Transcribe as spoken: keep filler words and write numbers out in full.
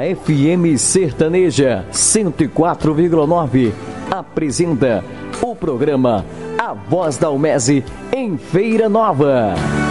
A F M Sertaneja cento e quatro vírgula nove apresenta o programa A Voz da Almese em Feira Nova.